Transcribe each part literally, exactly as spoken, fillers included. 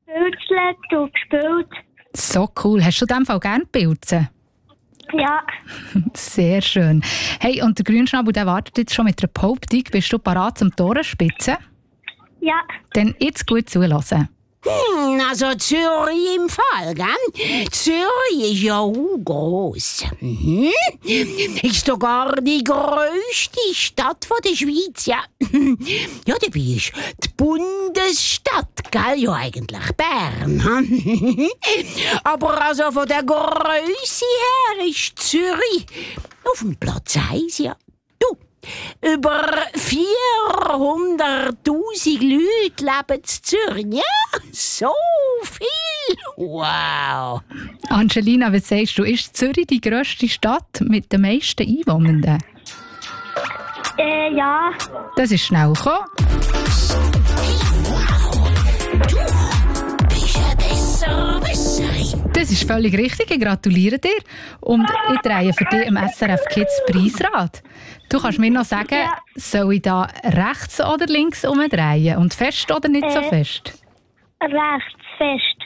Pilzlet und gespielt. So cool. Hast du in dem Fall gerne Pilze? Ja. Sehr schön. Hey, und der Grünschnabel, der wartet jetzt schon mit der Behauptung. Bist du parat zum Torenspitzen? Ja. Dann jetzt gut zuhören. Hm, also Zürich im Fall, gell? Zürich ist ja auch gross. Mhm. Ist sogar die grösste Stadt von der Schweiz, ja. Ja, dabei ist die Bundesstadt, gell? Ja, eigentlich Bern. Aber also von der Grösse her ist Zürich auf dem Platz eins, ja. Über vierhunderttausend Leute leben in Zürich. Ja, so viel. Wow. Angelina, was sagst du, ist Zürich die grösste Stadt mit den meisten Einwohnenden? Äh, ja. Das ist schnell gekommen. Das ist völlig richtig, ich gratuliere dir. Und ich drehe für dich im S R F Kids Preisrad. Du kannst mir noch sagen, ja. Soll ich da rechts oder links umdrehen? Und fest oder nicht äh, so fest? Rechts fest.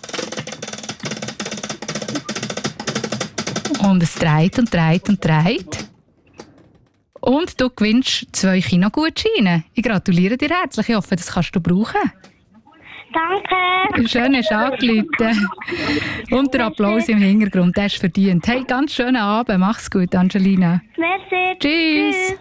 Und es dreht und dreht und dreht. Und du gewinnst zwei Kinogutscheine. Ich gratuliere dir herzlich. Ich hoffe, das kannst du brauchen. Danke. Schön, hast du angerufen. Und der Applaus im Hintergrund, der ist verdient. Hey, ganz schönen Abend. Mach's gut, Angelina. Merci. Tschüss. Tschüss.